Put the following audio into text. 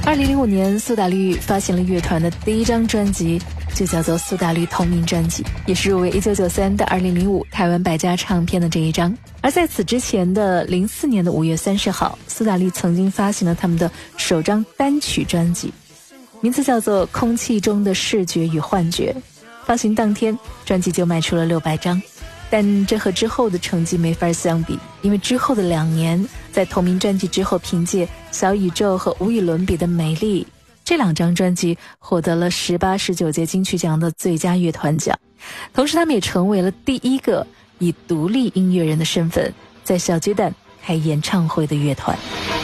2005年，苏打绿发行了乐团的第一张专辑，就叫做苏打绿同名专辑，也是入围1993到2005台湾百家唱片的这一张。而在此之前的04年的5月30号，苏打绿曾经发行了他们的首张单曲专辑，名字叫做《空气中的视觉与幻觉》。发行当天，专辑就卖出了600张。但这和之后的成绩没法相比，因为之后的2年，在同名专辑之后，凭借《小宇宙》和《无与伦比的美丽》这2张专辑获得了18、19届金曲奖的最佳乐团奖。同时他们也成为了第一个以独立音乐人的身份在小巨蛋开演唱会的乐团。